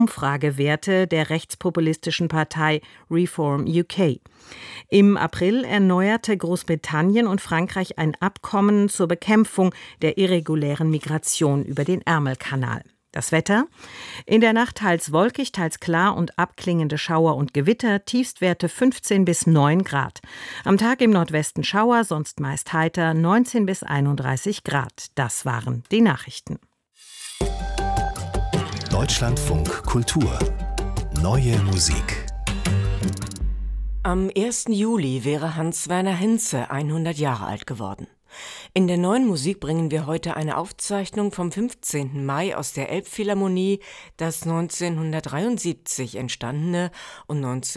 Umfragewerte der rechtspopulistischen Partei Reform UK. Im April erneuerte Großbritannien und Frankreich ein Abkommen zur Bekämpfung der irregulären Migration über den Ärmelkanal. Das Wetter? In der Nacht teils wolkig, teils klar und abklingende Schauer und Gewitter, Tiefstwerte 15 bis 9 Grad. Am Tag im Nordwesten Schauer, sonst meist heiter, 19 bis 31 Grad. Das waren die Nachrichten. Deutschlandfunk Kultur. Neue Musik. Am 1. Juli wäre Hans-Werner Henze 100 Jahre alt geworden. In der neuen Musik bringen wir heute eine Aufzeichnung vom 15. Mai aus der Elbphilharmonie, das 1973 entstandene und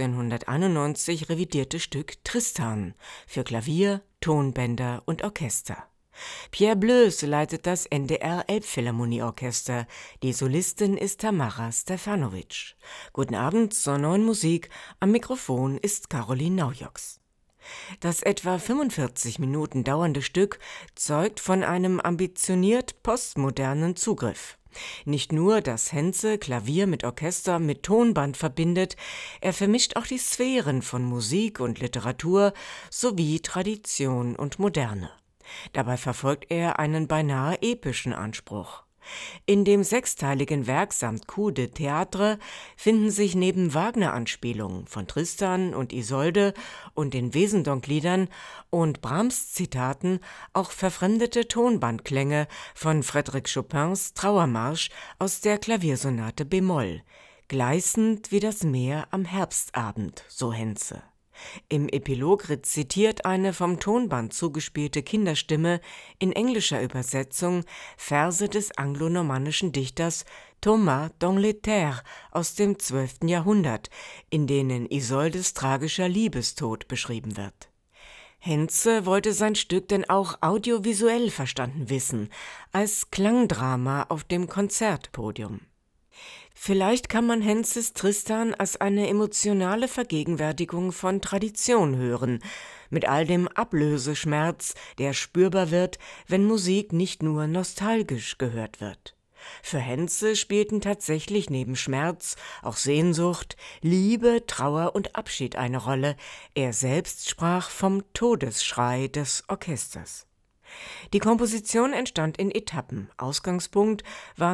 1991 revidierte Stück Tristan für Klavier, Tonbänder und Orchester. Pierre Bleus leitet das NDR Elbphilharmonieorchester. Die Solistin ist Tamara Stefanovic. Guten Abend zur neuen Musik. Am Mikrofon ist Caroline Naujoks. Das etwa 45 Minuten dauernde Stück zeugt von einem ambitioniert postmodernen Zugriff. Nicht nur, dass Henze Klavier mit Orchester mit Tonband verbindet, er vermischt auch die Sphären von Musik und Literatur sowie Tradition und Moderne. Dabei verfolgt er einen beinahe epischen Anspruch. In dem sechsteiligen Werk samt Coup de Théâtre finden sich neben Wagner-Anspielungen von Tristan und Isolde und den Wesendonck-Liedern und Brahms-Zitaten auch verfremdete Tonbandklänge von Frédéric Chopins Trauermarsch aus der Klaviersonate b-Moll, gleißend wie das Meer am Herbstabend, so Henze. Im Epilog rezitiert eine vom Tonband zugespielte Kinderstimme in englischer Übersetzung Verse des anglo-normannischen Dichters Thomas d'Angleterre aus dem 12. Jahrhundert, in denen Isoldes tragischer Liebestod beschrieben wird. Henze wollte sein Stück denn auch audiovisuell verstanden wissen, als Klangdrama auf dem Konzertpodium. Vielleicht kann man Henzes Tristan als eine emotionale Vergegenwärtigung von Tradition hören, mit all dem Ablöseschmerz, der spürbar wird, wenn Musik nicht nur nostalgisch gehört wird. Für Henze spielten tatsächlich neben Schmerz auch Sehnsucht, Liebe, Trauer und Abschied eine Rolle. Er selbst sprach vom Todesschrei des Orchesters. Die Komposition entstand in Etappen. Ausgangspunkt war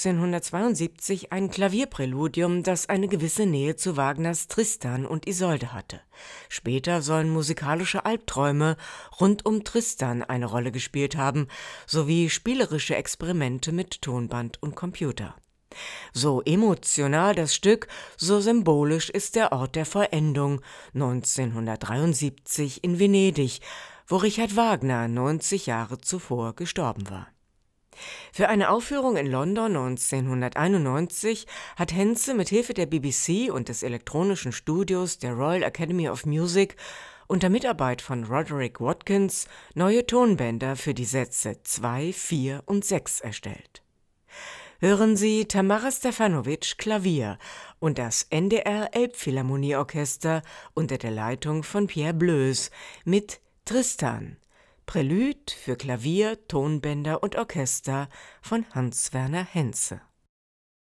1972 ein Klavierpräludium, das eine gewisse Nähe zu Wagners Tristan und Isolde hatte. Später sollen musikalische Albträume rund um Tristan eine Rolle gespielt haben, sowie spielerische Experimente mit Tonband und Computer. So emotional das Stück, so symbolisch ist der Ort der Vollendung, 1973 in Venedig, wo Richard Wagner 90 Jahre zuvor gestorben war. Für eine Aufführung in London 1991 hat Henze mit Hilfe der BBC und des elektronischen Studios der Royal Academy of Music unter Mitarbeit von Roderick Watkins neue Tonbänder für die Sätze 2, 4 und 6 erstellt. Hören Sie Tamara Stefanovic Klavier und das NDR Elbphilharmonieorchester unter der Leitung von Pierre Bleus mit Tristan, Prälude für Klavier, Tonbänder und Orchester von Hans-Werner Henze.